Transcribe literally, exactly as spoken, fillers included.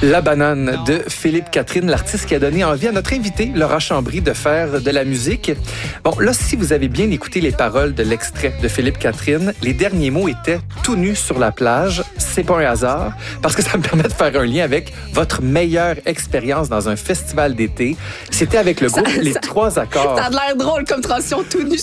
La banane de Philippe Catherine, l'artiste qui a donné envie à notre invité, Laura Chambry, de faire de la musique. Bon, là, si vous avez bien écouté les paroles de l'extrait de Philippe Catherine, les derniers mots étaient « tout nu sur la plage ». C'est pas un hasard, parce que ça me permet de faire un lien avec votre meilleure expérience dans un festival d'été. C'était avec le groupe Ça- Les ça- Trois Accords. Ça a l'air drôle comme transition, tout nu